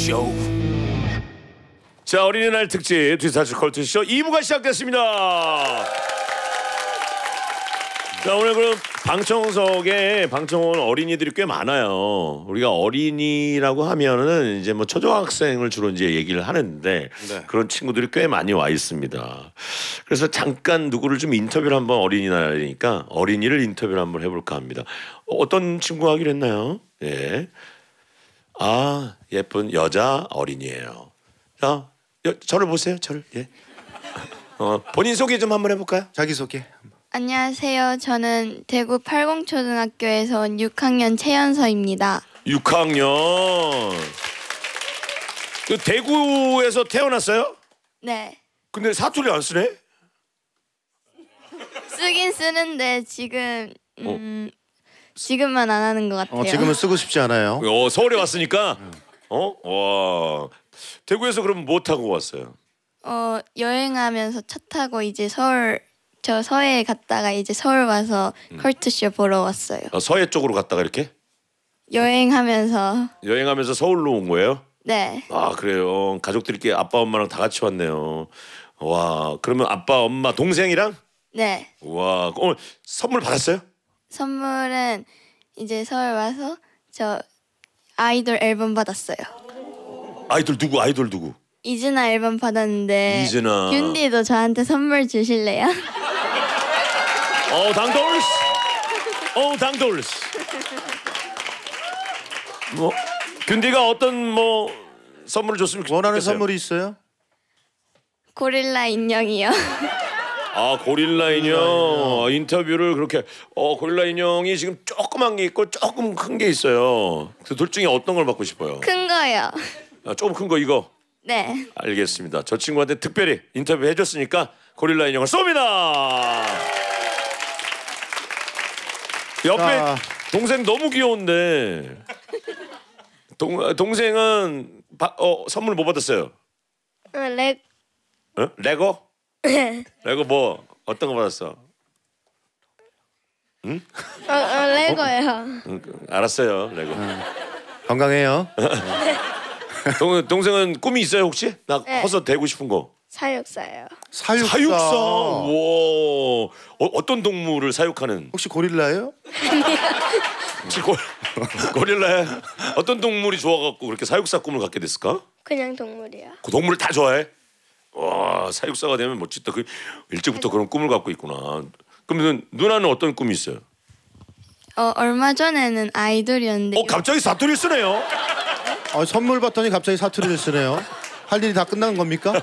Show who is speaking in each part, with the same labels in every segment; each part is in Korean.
Speaker 1: 컬투쇼. 자, 어린이날 특집 뒤사치 컬투쇼 2부가 시작됐습니다. 자, 오늘 그럼 방청석에 방청원 어린이들이 꽤 많아요. 우리가 어린이라고 하면은 이제 뭐 초등학생을 주로 이제 얘기를 하는데 네. 그런 친구들이 꽤 많이 와 있습니다. 그래서 잠깐 누구를 좀 인터뷰를 한번 어린이날이니까 어린이를 인터뷰를 한번 해볼까 합니다. 어떤 친구 하기로 했나요? 예. 아, 예쁜 여자 어린이에요. 자, 저를 보세요. 저를. 예. 본인 소개 좀 한번 해볼까요?
Speaker 2: 자기 소개.
Speaker 3: 안녕하세요. 저는 대구 팔공초등학교에서 온 6학년 최연서입니다.
Speaker 1: 6학년. 그 대구에서 태어났어요?
Speaker 3: 네.
Speaker 1: 근데 사투리 안 쓰네?
Speaker 3: 쓰긴 쓰는데 지금만 안 하는 것 같아요.
Speaker 2: 지금은 쓰고 싶지 않아요.
Speaker 1: 서울에 왔으니까. 와. 대구에서 그럼 뭐 타고 왔어요?
Speaker 3: 여행하면서 차 타고 이제 저 서해에 갔다가 이제 서울 와서 컬투쇼 보러 왔어요.
Speaker 1: 서해 쪽으로 갔다가 이렇게?
Speaker 3: 여행하면서
Speaker 1: 서울로 온 거예요?
Speaker 3: 네.
Speaker 1: 아, 그래요. 가족들끼리 아빠 엄마랑 다 같이 왔네요. 와, 그러면 아빠 엄마 동생이랑?
Speaker 3: 네.
Speaker 1: 와, 오늘 선물 받았어요?
Speaker 3: 선물은 이제 서울 와서 저 아이돌 앨범 받았어요.
Speaker 1: 아이돌 누구?
Speaker 3: 이즈나 앨범 받았는데
Speaker 1: 이즈나.
Speaker 3: 균디도 저한테 선물 주실래요?
Speaker 1: 당돌스. 뭐 균디가 어떤 선물을 줬으면 좋겠어요?
Speaker 2: 원하는 선물이 있어요?
Speaker 3: 고릴라 인형이요.
Speaker 1: 아, 고릴라 인형. 인터뷰를 그렇게 고릴라 인형이 지금 조그만 게 있고 조금 큰 게 있어요. 그 둘 중에 어떤 걸 받고 싶어요?
Speaker 3: 큰 거요.
Speaker 1: 조금 큰 거 이거.
Speaker 3: 네.
Speaker 1: 알겠습니다. 저 친구한테 특별히 인터뷰 해줬으니까 고릴라 인형을 쏩니다. 옆에 동생 너무 귀여운데 동생은 선물 뭐 받았어요? 레고? 레고 뭐 어떤 거 받았어? 응?
Speaker 3: 레고요.
Speaker 1: 알았어요. 레고.
Speaker 2: 건강해요.
Speaker 1: 동생은 꿈이 있어요 혹시? 나
Speaker 3: 네.
Speaker 1: 커서 되고 싶은 거.
Speaker 3: 사육사요.
Speaker 1: 사육사. 와. 어떤 동물을 사육하는?
Speaker 2: 혹시 고릴라예요?
Speaker 1: 혹시 고릴라야? 어떤 동물이 좋아갖고 그렇게 사육사 꿈을 갖게 됐을까?
Speaker 3: 그냥 동물이요.
Speaker 1: 그 동물을 다 좋아해? 와, 사육사가 되면 멋지다. 일찍부터 그런 꿈을 갖고 있구나. 그러면 누나는 어떤 꿈이 있어요?
Speaker 3: 얼마 전에는 아이돌이었는데.
Speaker 1: 갑자기 사투리 쓰네요.
Speaker 2: 선물 받더니 갑자기 사투리를 쓰네요. 할 일이 다 끝난 겁니까?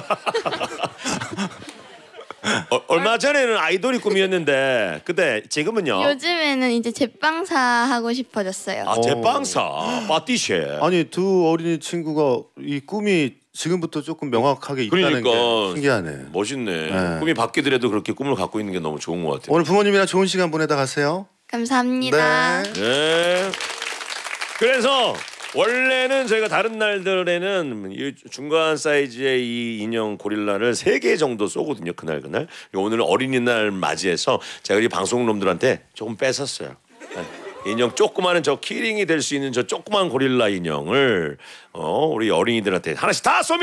Speaker 1: 얼마 전에는 아이돌이 꿈이었는데 근데 지금은요?
Speaker 3: 요즘에는 이제 제빵사 하고 싶어졌어요.
Speaker 1: 아, 제빵사, 파티셰.
Speaker 2: 아니 두 어린이 친구가 이 꿈이 지금부터 조금 명확하게 있다는 게 신기하네.
Speaker 1: 멋있네. 네. 꿈이 바뀌더라도 그렇게 꿈을 갖고 있는 게 너무 좋은 것 같아요.
Speaker 2: 오늘 부모님이랑 좋은 시간 보내다 가세요.
Speaker 3: 감사합니다.
Speaker 1: 네. 그래서 원래는 저희가 다른 날들에는 이 중간 사이즈의 이 인형 고릴라를 3개 정도 쏘거든요. 그날. 오늘은 어린이날 맞이해서 제가 이 방송놈들한테 조금 뺏었어요. 네. 인형 조그마한 저 키링이 될 수 있는 저 조그만 고릴라 인형을 우리 어린이들한테 하나씩 다 쏩니다.